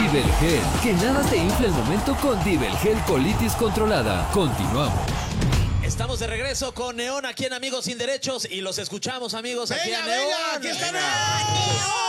Dibelgel, que nada te infle el momento con Dibelgel Colitis Controlada. Continuamos. Estamos de regreso con Neón aquí en Amigos Sin Derechos y los escuchamos, amigos, aquí Venga, a Neón. venga, aquí está Neón.